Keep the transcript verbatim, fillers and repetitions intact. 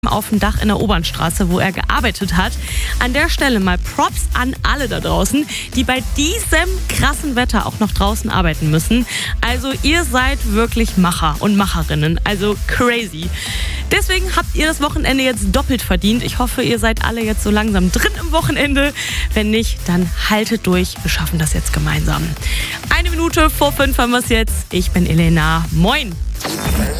auf dem Dach in der Obernstraße, wo er gearbeitet hat. An der Stelle mal Props an alle da draußen, die bei diesem krassen Wetter auch noch draußen arbeiten müssen. Also ihr seid wirklich Macher und Macherinnen, also crazy. Deswegen habt ihr das Wochenende jetzt doppelt verdient. Ich hoffe, ihr seid alle jetzt so langsam drin im Wochenende. Wenn nicht, dann haltet durch. Wir schaffen das jetzt gemeinsam. Eine Minute vor fünf haben wir es jetzt. Ich bin Elena. Moin.